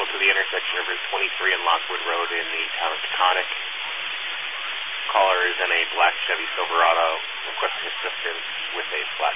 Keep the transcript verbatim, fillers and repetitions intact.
vehicle to the intersection of Route twenty-three and Lockwood Road in the town of Taconic. Caller is in a black Chevy Silverado requesting assistance with a flat